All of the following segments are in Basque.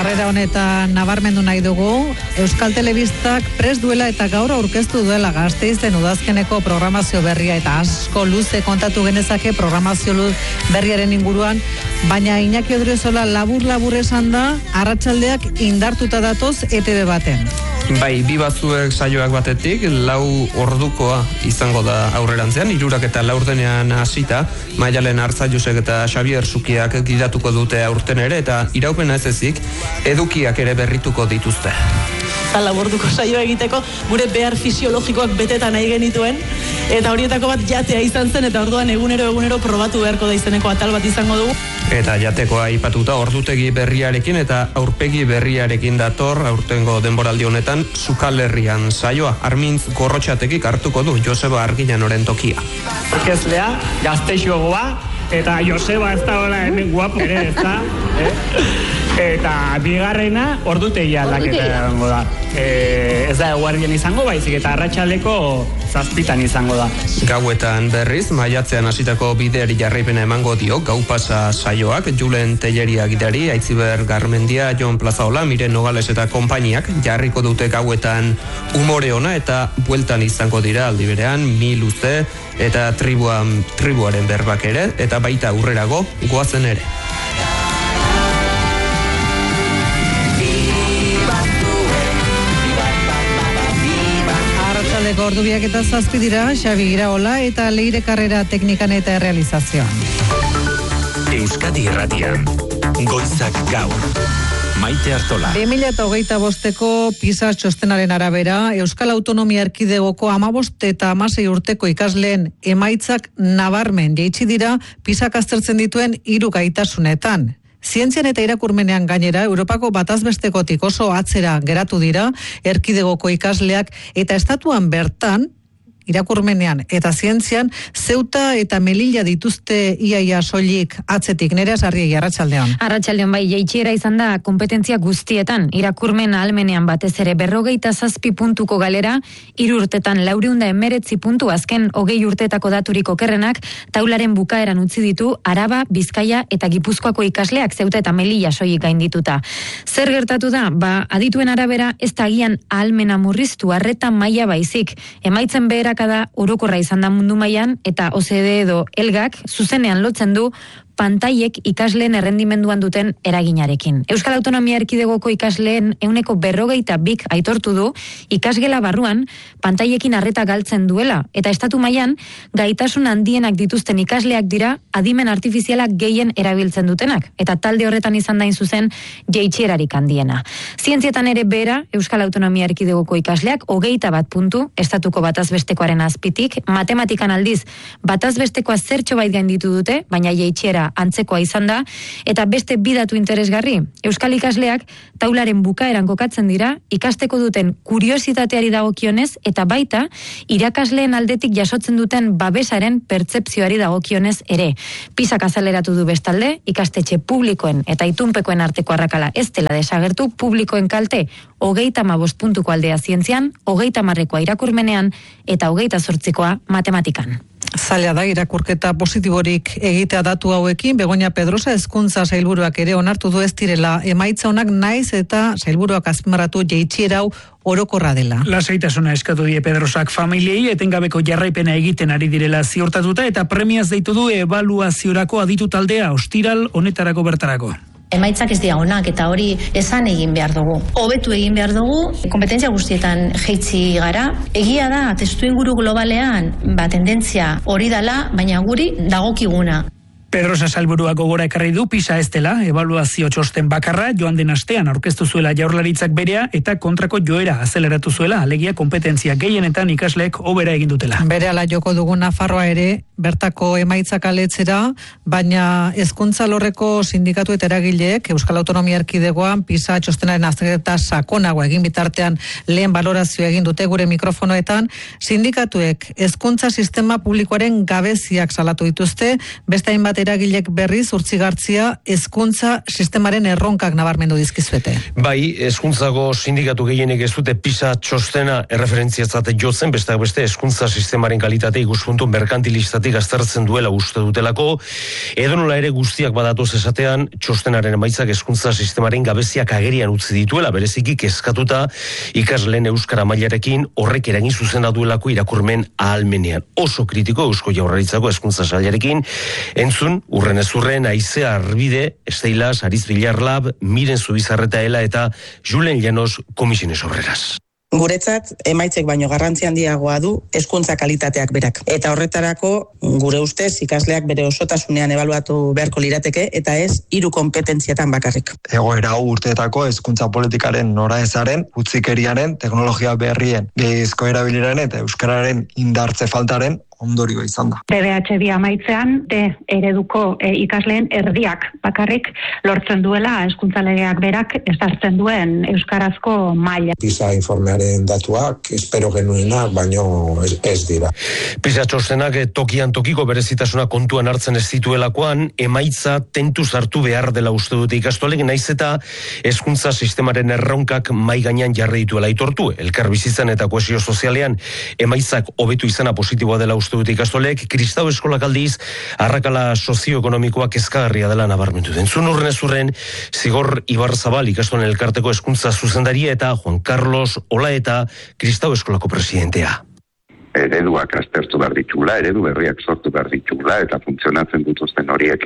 Jarrera honetan nabarmendu nahi dugu, Euskal Telebistak prest duela eta gaur aurkeztu duela Gasteizen udazkeneko programazio berria eta asko luze kontatu genezake programazio berriaren inguruan, baina Iñaki Odriozola labur esan da, arratsaldeak indartuta datoz ETV baten. Bai, bi batzuek saioak batetik, 4 ordukoa izango da aurrerantzean, 3 eta 4 hasita, Maialen Arzailusek eta Xabier Sukiak gidatuko dute aurten ere, eta iraupena ez ezik, edukiak ere berrituko dituzte. Laburduko saioa egiteko gure behar fisiologikoak beteta nahi genituen, eta horietako bat jatea izan zen, eta orduan egunero probatu beharko da izeneko atal bat izango dugu. Eta jatekoa aipatuta ordutegi berriarekin eta aurpegi berriarekin dator aurtengo denboraldi honetan Sukalherrian saioa. Armintz Gorrotxatekik hartuko du Joseba Arginanoren tokia. Orkezlea, Gazteixogoa, eta Joseba ez da hola hemen guapo ere, ez da? Eta bigarrena ordutegia aldaketa egongo da. Ez da eguerdian izango, baizik eta arratsaldeko 7 izango da. Gauetan berriz, maiatzean hasitako bideari jarraipena emango dio, gau pasa saioak, Julen Telleria gidari, Aitziber Garmendia, Jon Plazaola, Miren Nogales eta konpainiak jarriko dute gauetan umore ona eta bueltan izango dira aldi berean, Mi Luze eta tribuaren berbak ere, eta baita aurrerago goazen ere. Ordubiak eta 7 dira, Xabi Iraola eta Leire Karrera teknikan eta realizazioan. Euskadi Irratian, Goizak Gaur, Maite Artola. 2025ko PISA txostenaren arabera, Euskal Autonomia Erkidegoko 15 eta 16 urteko ikasleen emaitzak nabarmen jaitsi dira PISak aztertzen dituen 3 gaitasunetan. Zientzian eta irakurmenean gainera, Europako batazbestekotik oso atzera geratu dira, erkidegoko ikasleak eta estatuan bertan, irakurmenean eta zientzian, Zeuta eta Melilla dituzte iaia soilik atzetik. Nerea Sarriegi, arratsaldeon. Arratsaldeon bai, jaitsiera izan da kompetentzia guztietan, irakurmen ahalmenean batez ere 27 puntuko galera, 3 urtetan 419 puntu, azken 20 urteetako daturik okerrenak, taularen bukaeran utzi ditu Araba, Bizkaia eta Gipuzkoako ikasleak Zeuta eta Melilla soilik gaindituta. Zer gertatu da? Adituen arabera ez da agian ahalmena murriztu, arreta maila baizik, emaitzen behera da orokorra izan da mundu mailan eta OCDE edo Elgak zuzenean lotzen du pantailek ikasleen errendimenduan duten eraginarekin. Euskal Autonomia Erkidegoko ikasleen 42 aitortu du ikasgela barruan pantailekin arreta galtzen duela eta estatu mailan gaitasun handienak dituzten ikasleak dira adimen artifiziala gehien erabiltzen dutenak eta talde horretan izan da zuzen jaitsierarik handiena. Zientzietan ere bera Euskal Autonomia Erkidegoko ikasleak 21 puntu estatuko batazbestekoaren azpitik, matematikan aldiz batazbestekoa zertxo bait gainditu dute, baina jaitsiera antzekoa izan da, eta beste 2 datu interesgarri. Euskal ikasleak taularen bukaeran kokatzen dira, ikasteko duten kuriositateari dagokionez, eta baita, irakasleen aldetik jasotzen duten babesaren pertzepzioari dagokionez ere. PISak azaleratu du bestalde, ikastetxe publikoen eta itunpekoen arteko arrakala ez dela desagertu, publikoen kalte 35 puntuko aldea zientzian, 30koa irakurmenean, eta 28koa matematikan. Zaila da irakurketa positiborik egitea datu hauekin, Begoña Pedrosa hezkuntza sailburuak ere onartu du ez direla emaitza onak naiz eta sailburuak azpimarratu jaitsiera hau orokorra dela. Lasaitasuna eskatu die Pedrosak familiei etengabeko jarraipena egiten ari direla ziurtatuta eta premiaz deitu du ebaluaziorako aditu taldea ostiral honetarako bertarako. Emaitzak ez dira onak eta hori esan egin behar dugu. Hobetu egin behar dugu, kompetentzia guztietan jaitsi gara. Egia da, testuinguru globalean, tendentzia hori dela, baina guri dagokiguna. Pedrosa sailburuak gogora ekarri du PISA ez dela, ebaluazio txosten bakarra, joan den astean aurkeztu zuela Jaurlaritzak berea eta kontrako joera azeleratu zuela, alegia kompetentzia gehienetan ikasleek hobera egin dutela. Berehala joko dugu Nafarroa ere, bertako emaitzak aletzera, baina hezkuntza alorreko sindikatu eta eragileek Euskal Autonomia Erkidegoan PISA txostenaren azterketa sakonago egin bitartean lehen balorazio egin dute gure mikrofonoetan, sindikatuek hezkuntza sistema publikoaren gabeziak salatu dituzte, beste hainbat eragilek berriz urtzigartzia hezkuntza sistemaren erronkak nabarmendu dizkizuete. Bai, hezkuntzako sindikatu gehienek ez dute PISA txostena erreferentziatzat jotzen, besteak beste hezkuntza sistemaren kalitate ikuspuntu merkantilistatik aztertzen duela uste dutelako, edonola ere guztiak badatoz esatean txostenaren emaitzak hezkuntza sistemaren gabeziak agerian utzi dituela, bereziki kezkatuta ikasleen euskara mailarekin horrek eragin zuzena duelako irakurmen ahalmenean. Oso kritiko Eusko Jaurlaritzako hezkuntza sailarekin, entzun, urren ez urren, Aizea Arbide, Esteilas, Ariz Bilarlab, Miren Zubizarreta eta Julen Llanos Komisiones Obreras. Guretzat, emaitzek baino garrantzi handiagoa du hezkuntza kalitateak berak. Eta horretarako, gure ustez, ikasleak bere osotasunean ebaluatu beharko lirateke, eta ez 3 konpetentzietan bakarrik. Egoera urteetako hezkuntza politikaren noraezaren, utzikeriaren, teknologia berrien, gehiezko erabileren eta euskararen indartze faltaren ondorioa izan da. BBH amaitzean, ereduko ikasleen erdiak bakarrik lortzen duela hezkuntza legeak berak ezartzen duen euskarazko maila. PISA informearen datuak, espero genuenak, baino ez dira. PISA txostenak tokian tokiko berezitasuna kontuan hartzen ez dituelakoan, emaitza tentu sartu behar dela uste dute ikastolek, naiz eta hezkuntza sistemaren erronkak mai gainean jarri dituela aitortu. Elkar bizitzan eta kohesio sozialean emaitzak hobetu izana positiboa dela uste dute ikastolek, Kristau eskolak aldiz, arrakala sozioekonomikoa kezkagarria dela nabarmendu den. Zurren ez urren, Zigor Ibarzabal ikastolen elkarteko hezkuntza zuzendaria eta Juan Carlos Ola eta Kristau eskolako presidentea. Ereduak aztertu behar ditugula, eredu berriak sortu behar ditugula, eta funtzionatzen dituzten horiek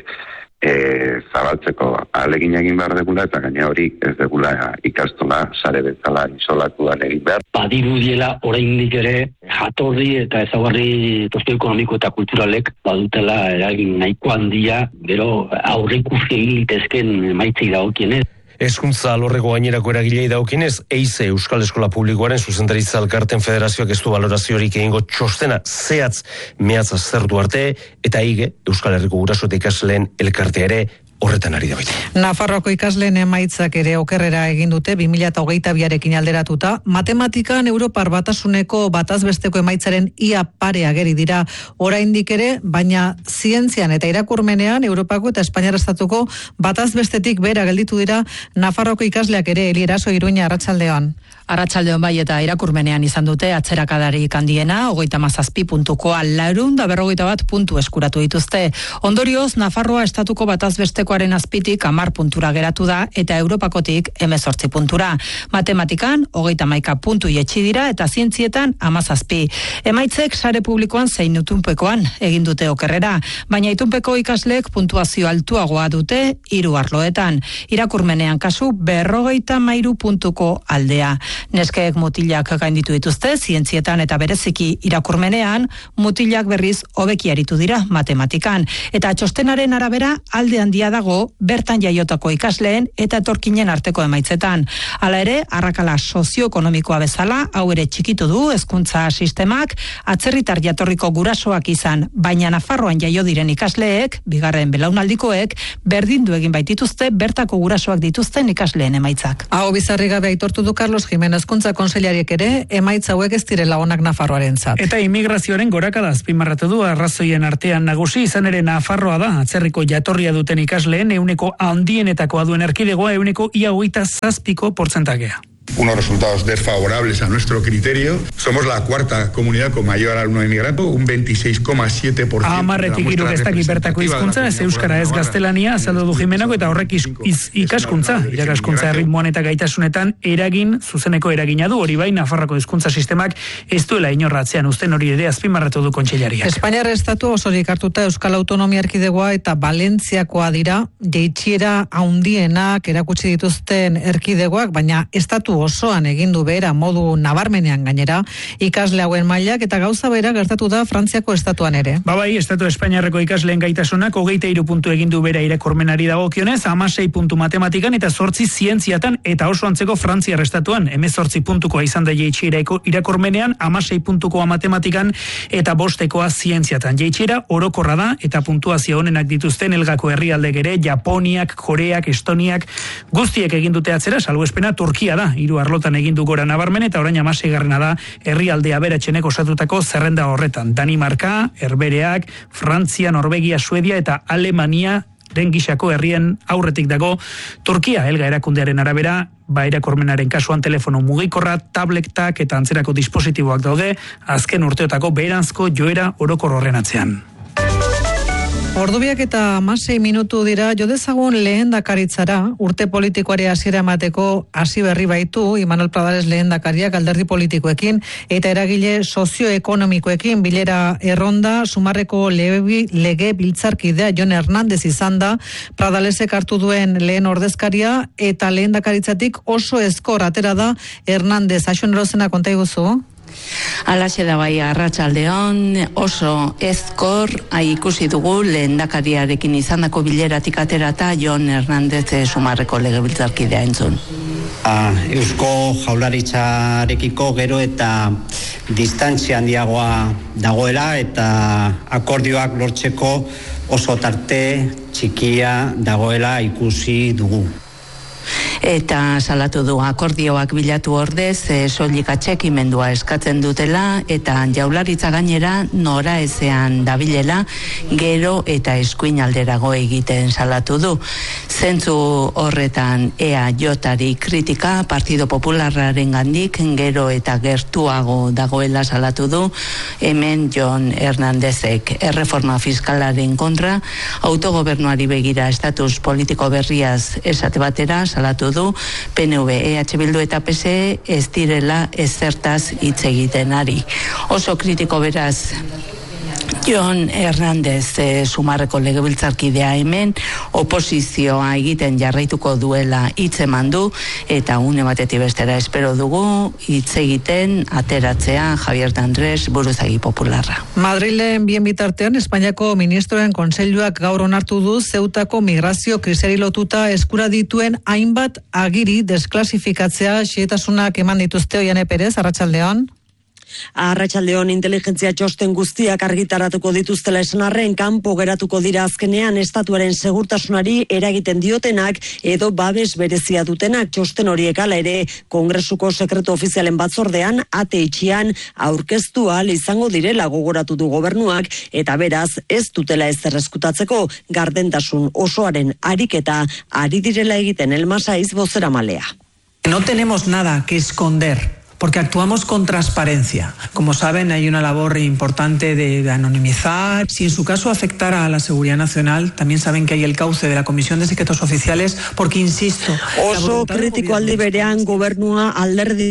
zabaltzeko ahalegin egin behar degula, eta gaina hori ez degula ikastola sare bezala isolatuan egin behar. Badirudiela oraindik ere jatorri eta ezaugarri sozioekonomiko eta kulturalek badutela eragin nahiko handia, gero aurreikusi egin litezken emaitzei dagokienez. Hezkuntza alorreko gainerako eragilei dagokienez, EIZE Euskal Eskola Publikoaren zuzendaritza elkarten federazioak ez du valoraziorik egingo txostena zehatz mehatz aztertu arte, eta EIGE Euskal Herriko Guraso eta Ikasleen elkartea ere horretan ari da baita. Nafarroako ikasleen emaitzak ere okerrera egin dute 2022arekin alderatuta. Matematikan Europar Batasuneko batazbesteko emaitzaren ia pare ageri dira oraindik ere, baina zientzian eta irakurmenean Europako eta Espainiar estatuko batazbestetik bera gelditu dira Nafarroako ikasleak ere. Elieraso Iruña, arratsaldean. Arratsaldeon bai, eta irakurmenean izan dute atzerakadarik handiena, 37 puntukoa, 441 puntu eskuratu dituzte. Ondorioz, Nafarroa estatuko batazbestekoaren azpitik 10 puntura geratu da, eta Europakotik 18 puntura. Matematikan, 31 puntu jetxi dira, eta zientzietan 17. Emaitzek sare publikoan zein itunpekoan egin dute okerrera, baina itunpeko ikasleek puntuazio altuagoa dute 3 arloetan. Irakurmenean kasu 53 puntuko aldea. Neskeek mutilak gainditu dituzte, zientzietan eta bereziki irakurmenean, mutilak berriz hobeki aritu dira matematikan. Eta txostenaren arabera alde handia dago bertan jaiotako ikasleen eta etorkinen arteko emaitzetan. Hala ere, arrakala sozioekonomikoa bezala, hau ere txikitu du hezkuntza sistemak, atzerritar jatorriko gurasoak izan, baina Nafarroan jaio diren ikasleek, bigarren belaunaldikoek, berdindu egin baitituzte bertako gurasoak dituzten ikasleen emaitzak. Hau bizarri gabe aitortu du Carlos Jimenez hezkuntza konseilariek ere, emaitza hauek ez direla onak Nafarroarentzat. Eta immigrazioaren gorakada azpimarratu du arrazoien artean nagusi, izan ere Nafarroa da, atzerriko jatorria duten ikasleen 100 handienetakoa duen erkidegoa 27% Unos resultados desfavorables a nuestro criterio. Somos la 4ª comunidad con mayor alumno inmigrante, un 26,7%. Amarretik hiru ez daki bertako hizkuntza, ez euskara ez gaztelania, azaldu du Jimenako, eta horrek ikaskuntza, irakaskuntza erritmoan eta gaitasunetan zuzeneko eragina du, hori bai, Nafarroko hizkuntza sistemak ez duela inorratzean uzten, hori ere azpimarratu du kontseilariak. Espainiar estatu osorik hartuta Euskal Autonomia Erkidegoa eta Valentziakoa dira, jeitsiera handienak erakutsi dituzten erkidegoak, baina estatu osoan egindu behera modu nabarmenean gainera, ikasle hauen mailak eta gauza bera gertatu da Frantziako estatuan ere. Bai, estatu Espainiarreko ikasleen gaitasunak 23 puntu egindu bera irakurmenari dagokionez, 16 puntu matematikan eta 8 zientziatan, eta oso antzeko Frantziar estatuan 18 puntukoa izan da jeitsiera irakurmenean, 16 puntukoa matematikan eta 5 zientziatan. Jeitsiera orokorra da eta puntuazio honenak dituzten elgako herrialdek ere, Japoniak, Koreak, Estoniak, guztiek egin dute atzera, salbuespena Turkia da, 3 hiru arlotan egin du gora nabarmen eta orain 16garrena da herrialde aberatsenek osatutako zerrenda horretan. Danimarka, Herbereak, Frantzia, Norvegia, Suedia eta Alemania gisako herrien aurretik dago Turkia. Elga erakundearen arabera, irakurmenaren kasuan telefono mugikorra, tabletak eta antzerako dispositiboak daude, azken urteotako beheranzko joera orokor horren atzean. Ordubiak eta 16 minutu dira, jo dezagun lehendakaritzara, urte politikoari hasiera emateko hasi berri baitu, Imanol Pradales lehendakariak alderdi politikoekin eta eragile sozioekonomikoekin bilera erronda, Sumarreko lege biltzarkidea Jon Hernández izan da, Pradalesek hartu duen lehen ordezkaria eta lehendakaritzatik oso ezkor atera da Hernández. Aixo nerozena konta iguzu? Alaxe da bai, arratsaldeon, oso ezkor ikusi dugu lehendakariarekin izandako bileratik aterata Jon Hernández Sumarreko legebiltzarkidea entzun. Eusko Jaurlaritzarekiko gero eta distantzia handiagoa dagoela eta akordioak lortzeko oso tarte txikia dagoela ikusi dugu. Eta salatu du akordioak bilatu ordez, soilik atxekimendua eskatzen dutela eta Jaurlaritza gainera nora ezean dabilela gero eta eskuin alderago egiten salatu du. Zentzu horretan EAJari kritika Partido Popularraren gandik gero eta gertuago dagoela salatu du. Hemen Jon Hernándezek erreforma fiskalaren kontra, autogobernuari begira estatus politiko berriaz esate batera salatu du, PNV, EH Bildu eta PSE ez direla ezertaz hitz egiten ari. Oso kritiko beraz Jon Hernández Sumarreko legebiltzarkidea hemen oposizioa egiten jarraituko duela hitz eman du eta une batetik bestera espero dugu hitz egiten ateratzea Javier de Andrés buruzagi popularra. Madrilen bien bitartean Espainiako ministroen kontseiluak gaur onartu du Zeutako migrazio kriseri lotuta eskura dituen hainbat agiri desklasifikatzea xehetasunak eman dituzte Oiane Perez, arratsaldeon. Arratsaldeon, inteligentzia txosten guztiak argitaratuko dituztela esan arren, kanpo geratuko dira azkenean estatuaren segurtasunari eragiten diotenak edo babes berezia dutenak. Txosten horiek hala ere Kongresuko sekretu ofizialen batzordean ate itxian aurkeztu ahal izango direla gogoratu du gobernuak eta beraz ez dutela ezer eskutatzeko gardentasun osoaren ariketa ari direla egiten Elmasaiz bozeramalea. No tenemos nada que esconder, porque actuamos con transparencia. Como saben, hay una labor importante de anonimizar. Si en su caso afectara a la seguridad nacional, también saben que hay el cauce de la Comisión de Secretos Oficiales, porque, insisto... Oso kritiko aldi berean gobernua alderdi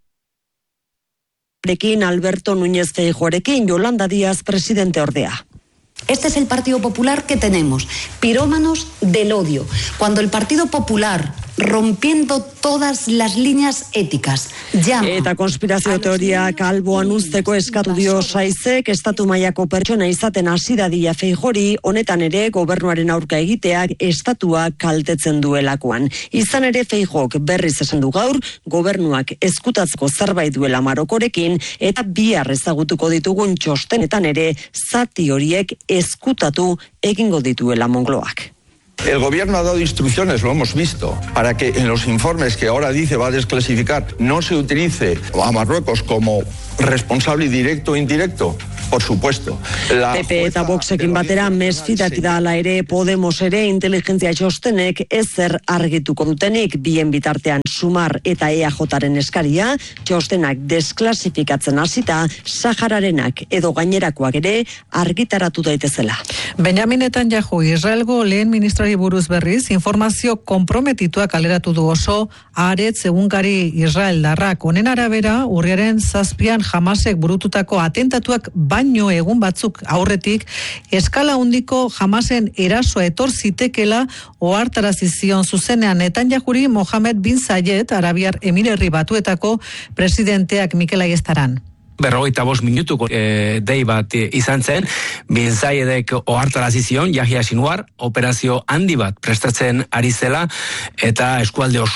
Alberto Núñez Feijóorekin, Yolanda Díaz, presidente ordea. Este es el Partido Popular que tenemos, pirómanos del odio. Cuando el Partido Popular, rompiendo todas las líneas éticas, llama... Eta konspirazio teoriak alboan uzteko eskatu dio Saizek, estatu mailako pertsona izaten hasi dadila Feijori, honetan ere gobernuaren aurka egiteak estatua kaltetzen duelakoan. Izan ere Feijok berriz esan du gaur, gobernuak ezkutatzeko zerbait duela Marokorekin, eta bihar ezagutuko ditugun txostenetan ere zati horiek ezkutatu egingo dituela Moncloak. El gobierno ha dado instrucciones, lo hemos visto, para que en los informes que ahora dice va a desclasificar no se utilice a Marruecos como responsable directo o indirecto. Por supuesto. PP eta Voxekin batera mesfidati da ala ere Podemos ere inteligentzia txostenek ezer argituko dutenik bien bitartean Sumar eta EAJaren eskaria, txostenak desklasifikatzen hasita Sahararenak edo gainerakoak ere argitaratu daitezela. Benjamin Netanyahu Israelgo lehen ministroari buruz berriz informazio konprometituak kaleratu du oso Haaretz egunkari israeldarrak. Honen arabera urriaren 7an Hamasek burututako atentatuak baino egun batzuk aurretik eskala handiko Hamasen erasoa etor zitekela ohartarazi zion zuzenean Netanyahuri Mohammed bin Zayed Arabiar Emirerri Batuetako presidenteak Mikel Ayestaran. 45 minutuko dei bat izan zen, bin Zayedek ohartarazi zion Yahya Sinwar operazio handi bat prestatzen ari zela eta eskualde osoa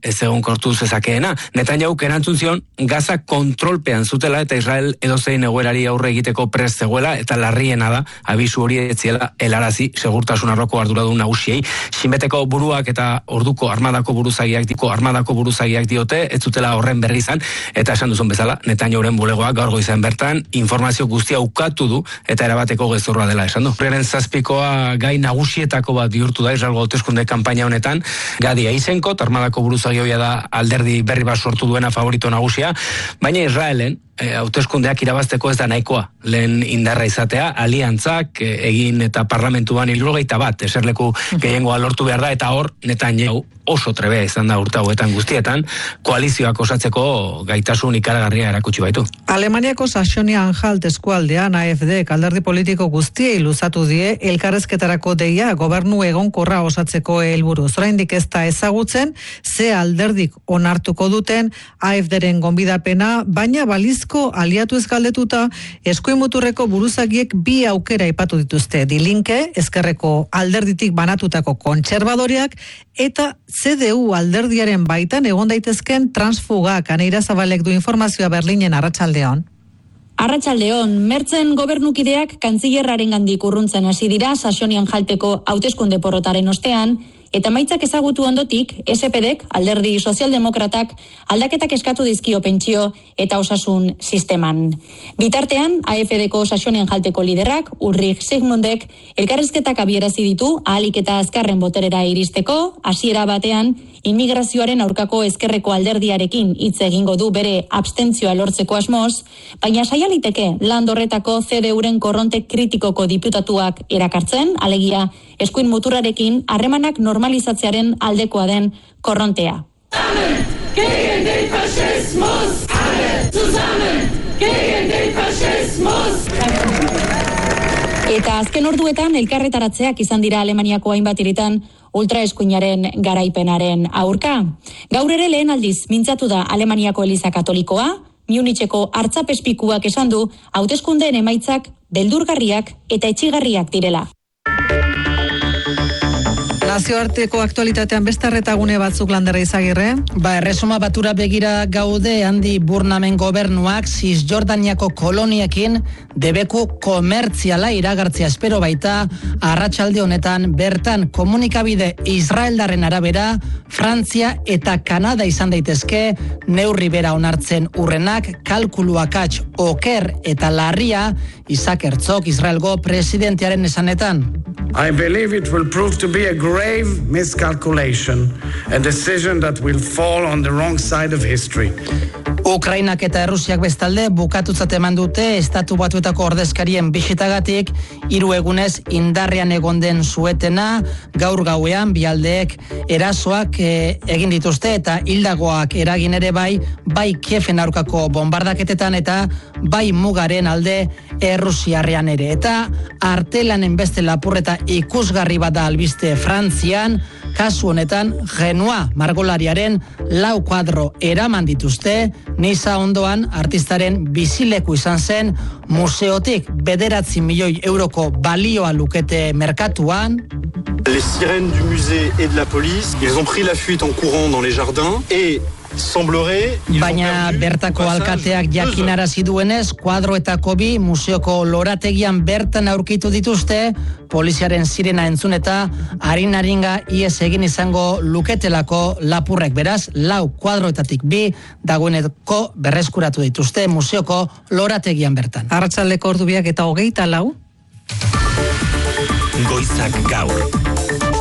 ez egon kortu zezakeena. Netanyahu erantzun zion Gaza kontrolpean zutela eta Israel edozein egoerari aurre egiteko prest zegoela eta larriena da abisu hori etziela helarazi segurtasun arloko arduradun nagusiei. Xinbeteko buruak eta orduko armadako buruzagiak diote ez zutela horren berri izan eta esan duzun bezala Netanyahuren bulegoak gaur goizean bertan informazio guztia ukatu du eta erabateko gezurra dela esan du. Urriaren 7koa gai nagusietako bat bihurtu da Israelgo hauteskunde kanpaina honetan. Gadi Eisenkot armadako buruzagioia da alderdi berri bat sortu duena favorito nagusia, baina Israelen hauteskundeak irabazteko ez da nahikoa. Lehen indarra izatea, aliantzak egin eta parlamentuan 71 eserleku gehiengoa lortu behar da eta hor Netanyahu oso trebea izan da urte hauetan guztietan, koalizioak osatzeko gaitasun ikaragarria erakutsi baitu. Alemaniako Saxonia-Anhalt eskualdean AfD alderdi politiko guztiei luzatu die elkarrezketarako deia gobernu egonkorra osatzeko helburu. Oraindik ez da ezagutzen ze alderdik onartuko duten AfDren gonbidapena, baina balizko aliatu ez galdetuta eskuin muturreko buruzagiek bi aukera aipatu dituzte. Die Linke, ezkerreko alderditik banatutako kontserbadoreak eta CDU alderdiaren baitan egon daitezken transfugak. Aneira Zabalek du informazioa Berlinen. Arratsaldeon. Arratsaldeon, Mertzen gobernukideak kantzillerrarengandik urruntzen hasi dira Saxonia-Anhalteko hauteskunde porrotaren ostean, eta emaitzak ezagutu ondotik, SPDek, alderdi sozialdemokratak, aldaketak eskatu dizkio pentsio eta osasun sisteman. Bitartean, AfDko Saxonia-Anhalteko liderrak, Ulrich Sigmundek, elkarrizketak abiarazi ditu ahalik eta azkarren boterera iristeko, hasiera batean, immigrazioaren aurkako ezkerreko alderdiarekin hitz egingo du bere abstentzioa lortzeko asmoz, baina saialiteke lan horretako CDUren korronte kritikoko diputatuak erakartzen, alegia eskuin muturrarekin harremanak normalizatzearen aldekoa den korrontea. Gegen den Faschismus! Alle zusammen! Gegen den Faschismus! Eta azken orduetan elkarretaratzeak izan dira Alemaniako hainbat hiritan ultraeskuinaren garaipenaren aurka. Gaur ere lehen aldiz mintzatu da Alemaniako Eliza Katolikoa, Municheko hartzapespikuak esan du hauteskundeen emaitzak beldurgarriak eta etxigarriak direla. Nazioarteko aktualitatean beste arretagune batzuk Landerra Izagirre. Erresuma Batura begira gaude Handi Burnamen gobernuak Cisjordaniako koloniekin debeku komertziala iragartzea espero baita. Arratsalde honetan bertan komunikabide Israeldarren arabera Frantzia eta Kanada izan daitezke neurri bera onartzen urrenak, kalkuluakats oker eta larria Isaac Herzog Israelgo presidentearen esanetan. I believe it will prove to be a grave miscalculation, a decision that will fall on the wrong side of history. Ukrainak eta Errusiak bestalde bukatutzat eman dute Estatu Batuetako ordezkarien bisitagatik 3 egunez indarrean egon den suetena. Gaur gauean bi aldeek erasoak egin dituzte eta hildagoak eragin ere bai Kieven aurkako bombardaketetan eta bai mugaren alde Errusiarrean ere. Eta artelanen beste lapurreta ikusgarri bat da albiste Frantzian, kasu honetan Genoa margolariaren 4 kuadro eraman dituzte. Niza ondoan artistaren bizileku izan zen, museotik 9 milioi euroko balioa lukete merkatuan. Les sirènes du musée et de la police, ils ont pris la fuite en courant dans les jardins et semblerait... Baina bertako alkateak jakinarazi duenez, kuadroetako bi museoko lorategian bertan aurkitu dituzte, poliziaren sirena entzun eta harin-haringa ies egin izango luketelako lapurrek. Beraz, 4 kuadroetatik 2 dagoeneko berreskuratu dituzte museoko lorategian bertan. Arratsaldeko ordu 2 eta 24. Goizak gaur.